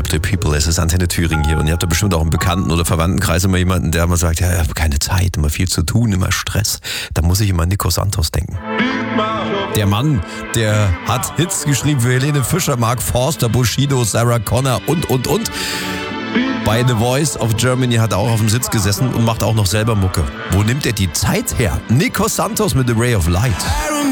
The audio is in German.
the people. Es ist Antenne Thüringen hier und ihr habt da bestimmt auch im Bekannten- oder Verwandtenkreis immer jemanden, der immer sagt, ja, ich habe keine Zeit, immer viel zu tun, immer Stress. Da muss ich immer an Nico Santos denken. Der Mann, der hat Hits geschrieben für Helene Fischer, Mark Forster, Bushido, Sarah Connor und. Bei The Voice of Germany hat er auch auf dem Sitz gesessen und macht auch noch selber Mucke. Wo nimmt er die Zeit her? Nico Santos mit The Ray of Light.